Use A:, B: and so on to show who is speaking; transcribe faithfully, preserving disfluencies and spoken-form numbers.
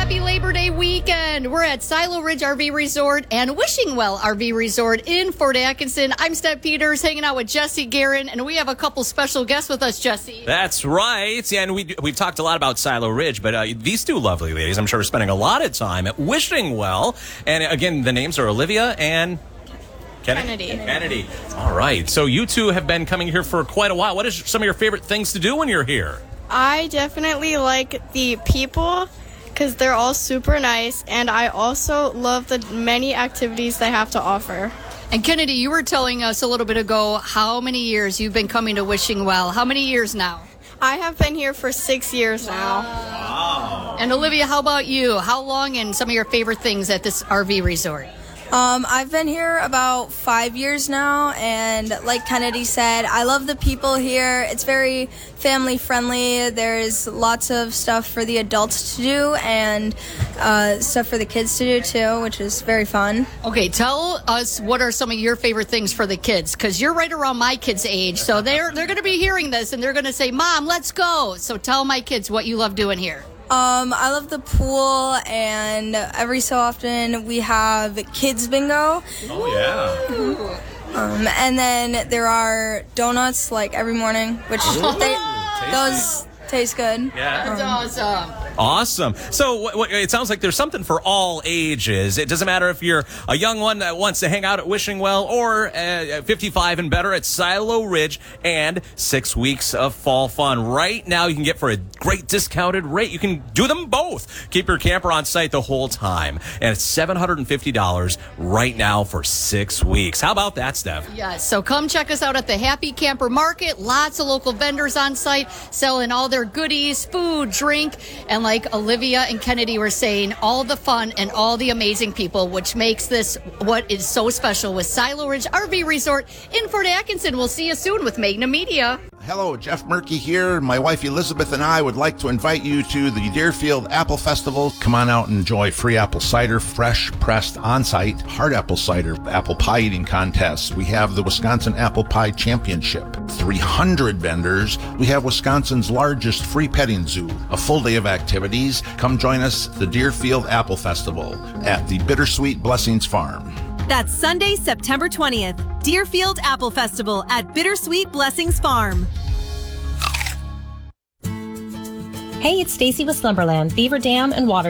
A: Happy Labor Day weekend. We're at Silo Ridge R V Resort and Wishing Well R V Resort in Fort Atkinson. I'm Steph Peters, hanging out with Jesse Guerin, and we have a couple special guests with us, Jesse.
B: That's right. Yeah, and we, we've talked a lot about Silo Ridge, but uh, these two lovely ladies, I'm sure, are spending a lot of time at Wishing Well. And again, the names are Olivia and...
A: Kennedy.
B: Kennedy. Kennedy. All right. So you two have been coming here for quite a while. What is some of your favorite things to do when you're here?
C: I definitely like the people because they're all super nice, and I also love the many activities they have to offer.
A: And Kennedy, you were telling us a little bit ago how many years you've been coming to Wishing Well. How many years now?
C: I have been here for six years now.
B: Wow.
A: And Olivia, how about you? How long and some of your favorite things at this R V resort?
D: Um, I've been here about five years now, and like Kennedy said, I love the people here. It's very family friendly. There's lots of stuff for the adults to do and uh, stuff for the kids to do too, which is very fun.
A: Okay, tell us what are some of your favorite things for the kids, because you're right around my kids' age, so they're they're going to be hearing this and they're going to say, "Mom, let's go." So tell my kids what you love doing here.
D: Um, I love the pool, and every so often we have kids bingo.
B: Oh, yeah.
D: Um, and then there are donuts like every morning, which they, those taste good.
B: Yeah.
A: That's awesome.
B: Awesome. So what, what, it sounds like there's something for all ages. It doesn't matter if you're a young one that wants to hang out at Wishing Well or uh, fifty-five and better at Silo Ridge, and six weeks of fall fun. Right now you can get for a great discounted rate. You can do them both. Keep your camper on site the whole time. And it's seven hundred fifty dollars right now for six weeks. How about that, Steph?
A: Yes, so come check us out at the Happy Camper Market. Lots of local vendors on site selling all their goodies, food, drink, and like Olivia and Kennedy were saying, all the fun and all the amazing people, which makes this what is so special with Silo Ridge R V Resort in Fort Atkinson. We'll see you soon with Magna Media.
E: Hello, Jeff Murky here. My wife Elizabeth and I would like to invite you to the Deerfield Apple Festival. Come on out and enjoy free apple cider, fresh pressed on-site, hard apple cider, apple pie eating contests. We have the Wisconsin Apple Pie Championship, three hundred vendors. We have Wisconsin's largest free petting zoo, a full day of activities. Come join us at the Deerfield Apple Festival at the Bittersweet Blessings Farm.
F: That's Sunday, September twentieth, Deerfield Apple Festival at Bittersweet Blessings Farm.
G: Hey, it's Stacy with Slumberland, Beaver Dam, and Water